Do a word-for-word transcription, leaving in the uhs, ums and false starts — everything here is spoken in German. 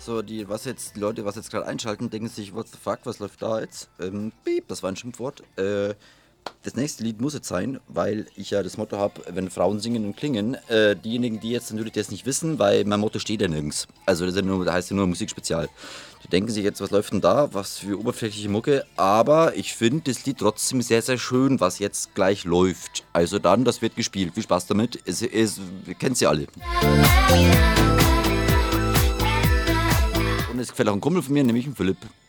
So, die, was jetzt, die Leute, was jetzt gerade einschalten, denken sich, what the fuck, was läuft da jetzt? Ähm, piep, das war ein Schimpfwort. Äh, das nächste Lied muss jetzt sein, weil ich ja das Motto habe, wenn Frauen singen und klingen, äh, diejenigen, die jetzt natürlich das nicht wissen, weil mein Motto steht ja nirgends. Also das ist ja nur, da heißt ja nur Musikspezial. Die denken sich jetzt, was läuft denn da, was für oberflächliche Mucke, aber ich finde das Lied trotzdem sehr, sehr schön, was jetzt gleich läuft. Also dann, das wird gespielt, viel Spaß damit, es, es, ihr kennt sie alle. Und es gefällt auch ein Kumpel von mir, nämlich ein Philipp.